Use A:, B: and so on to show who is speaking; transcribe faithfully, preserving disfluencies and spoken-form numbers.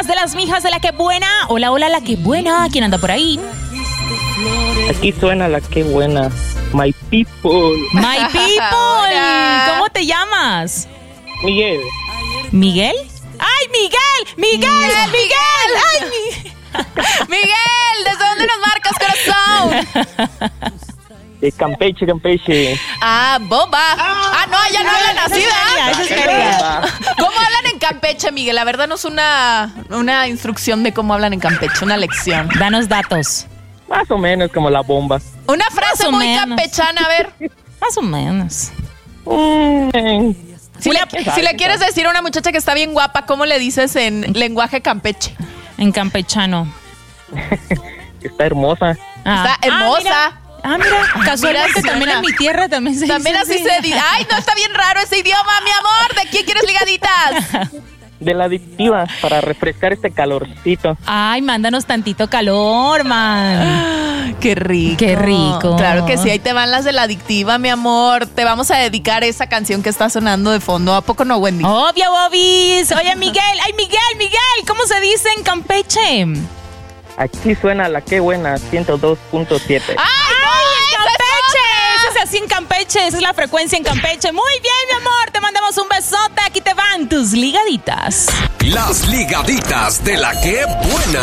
A: liguitas de las mijas de la que buena. Hola, hola, la que buena. ¿Quién anda por ahí?
B: Aquí suena la que buena. My people.
A: My people.
C: Hola.
A: ¿Cómo te llamas?
B: Miguel.
A: ¿Miguel? ¡Ay, Miguel! ¡Miguel! ¡Miguel! ¡Miguel! ¡Ay, mi...
C: Miguel, ¿desde dónde nos marcas, corazón?
B: De Campeche, Campeche.
C: Ah, bomba. Ah, no, ya no hablan así, ¿verdad?
A: Esa es feria.
C: ¿Cómo hablan en Campeche, Miguel? La verdad, danos una, una instrucción de cómo hablan en Campeche, una lección.
A: Danos datos.
B: Más o menos como la bomba.
C: Una frase
A: Más o
C: muy
A: menos.
C: campechana, a ver.
A: Más o menos.
B: Mm,
C: Si le, si le quieres decir a una muchacha que está bien guapa, ¿cómo le dices en lenguaje campeche?
A: En campechano.
B: Está hermosa.
A: Ah.
C: Está hermosa.
A: Ah, mira. Ah, mira, casualmente
C: Mira,
A: también
C: suena.
A: en mi tierra también se
C: También
A: dice
C: así se dice. Ay, no, está bien raro ese idioma, mi amor. ¿De quién quieres ligaditas?
B: De la adictiva para refrescar este calorcito.
A: Ay, mándanos tantito calor, man.
C: Qué rico.
A: Qué rico.
C: Claro que sí, ahí te van las de la adictiva, mi amor. Te vamos a dedicar esa canción que está sonando de fondo. ¿A poco no, Wendy?
A: Obvio, Bobis. Oye, Miguel. Ay, Miguel, Miguel. ¿Cómo se dice en Campeche?
B: Aquí suena la que buena, ciento dos punto siete.
C: ¡Ay, no!
A: ¡Ay, en
C: ¡Esa es
A: Campeche!
C: otra!
A: Eso es así en Campeche. Esa es la frecuencia en Campeche. Muy bien, mi amor. Te mandamos un besote. Aquí te van tus ligaditas.
D: Las ligaditas de la que buena.